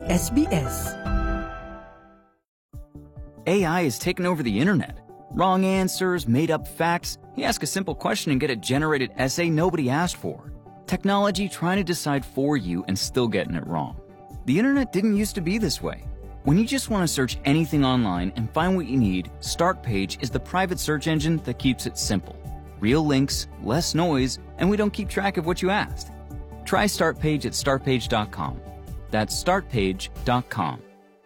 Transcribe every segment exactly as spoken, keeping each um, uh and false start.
S B S. A I has taken over the internet. Wrong answers, made-up facts. You ask a simple question and get a generated essay nobody asked for. Technology trying to decide for you and still getting it wrong. The internet didn't used to be this way. When you just want to search anything online and find what you need, Startpage is the private search engine that keeps it simple. Real links, less noise, and we don't keep track of what you asked. Try Startpage at startpage dot com. That's startpage dot com.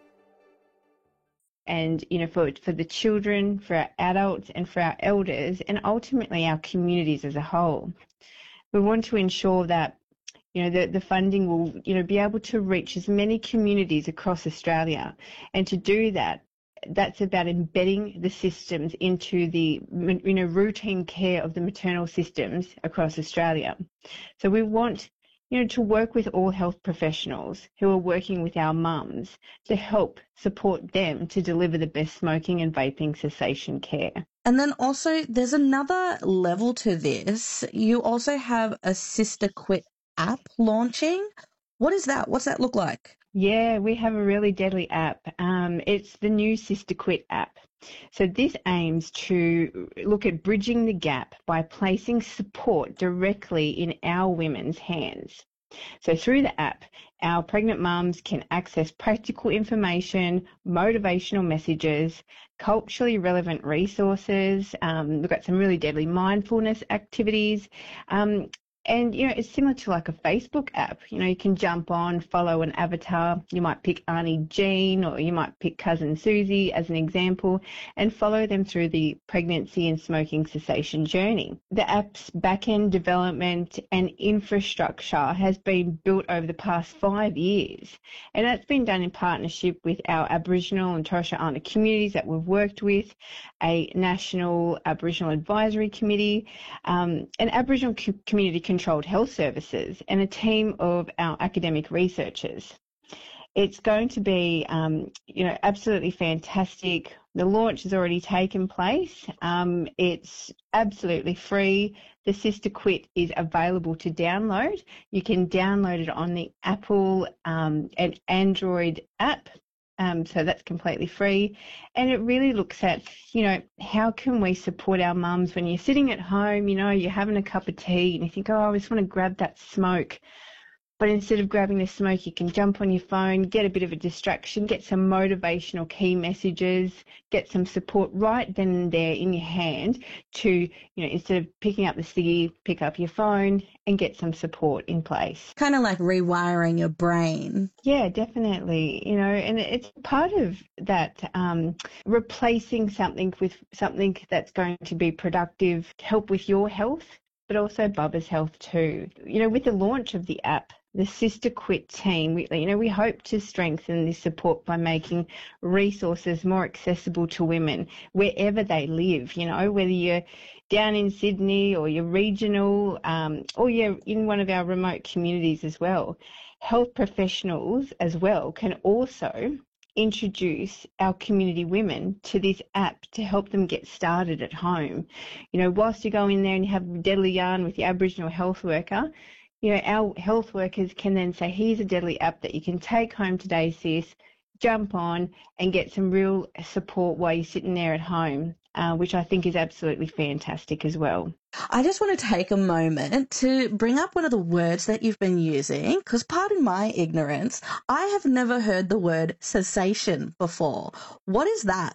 And, you know, for for the children, for our adults and for our elders, and ultimately our communities as a whole. We want to ensure that, you know, the, the funding will, you know, be able to reach as many communities across Australia. And to do that, that's about embedding the systems into the, you know, routine care of the maternal systems across Australia. So we want, you know, to work with all health professionals who are working with our mums to help support them to deliver the best smoking and vaping cessation care. And then also there's another level to this. You also have a Sister Quit app launching. What is that? What's that look like? Yeah, we have a really deadly app. Um, it's the new Sister Quit app. So this aims to look at bridging the gap by placing support directly in our women's hands. So through the app, our pregnant mums can access practical information, motivational messages, culturally relevant resources. Um, we've got some really deadly mindfulness activities. Um, And, you know, it's similar to like a Facebook app. You know, you can jump on, follow an avatar. You might pick Auntie Jean or you might pick Cousin Susie as an example and follow them through the pregnancy and smoking cessation journey. The app's back-end development and infrastructure has been built over the past five years. And that's been done in partnership with our Aboriginal and Torres Strait Islander communities that we've worked with, a National Aboriginal Advisory Committee, um, an Aboriginal co- community controlled health services, and a team of our academic researchers. It's going to be, um, you know, absolutely fantastic. The launch has already taken place. Um, it's absolutely free. The Sister Quit is available to download. You can download it on the Apple um, and Android app. Um, so that's completely free. And it really looks at, you know, how can we support our mums when you're sitting at home, you know, you're having a cup of tea and you think, oh, I just want to grab that smoke. But instead of grabbing the smoke, you can jump on your phone, get a bit of a distraction, get some motivational key messages, get some support right then and there in your hand to, you know, instead of picking up the ciggy, pick up your phone and get some support in place. Kind of like rewiring your brain. Yeah, definitely. You know, and it's part of that um, replacing something with something that's going to be productive, help with your health, but also Bubba's health too. You know, with the launch of the app, the Sister Quit team, we, you know, we hope to strengthen this support by making resources more accessible to women wherever they live, you know, whether you're down in Sydney or you're regional um, or you're in one of our remote communities as well. Health professionals as well can also introduce our community women to this app to help them get started at home. You know, whilst you go in there and you have a deadly yarn with the Aboriginal health worker, you know, our health workers can then say, here's a deadly app that you can take home today, sis, jump on and get some real support while you're sitting there at home, uh, which I think is absolutely fantastic as well. I just want to take a moment to bring up one of the words that you've been using, because pardon my ignorance, I have never heard the word cessation before. What is that?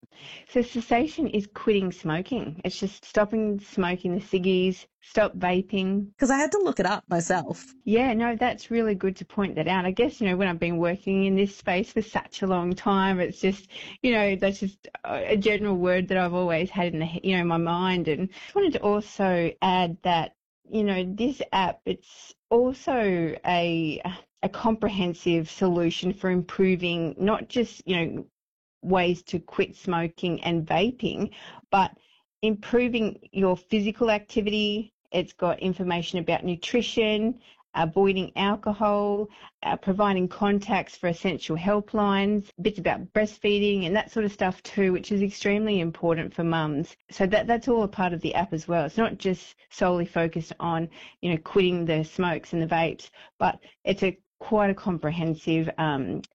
So cessation is quitting smoking. It's just stopping smoking the ciggies, stop vaping. Because I had to look it up myself. Yeah, no, that's really good to point that out. I guess, you know, when I've been working in this space for such a long time, it's just, you know, that's just a general word that I've always had in the, you know, my mind. And I wanted to also add that, you know, this app, it's also a a comprehensive solution for improving not just, you know, ways to quit smoking and vaping, but improving your physical activity. It's got information about nutrition, avoiding alcohol, uh, providing contacts for essential helplines, bits about breastfeeding and that sort of stuff too, which is extremely important for mums. So that that's all a part of the app as well. It's not just solely focused on, you know, quitting the smokes and the vapes, but it's a quite a comprehensive um,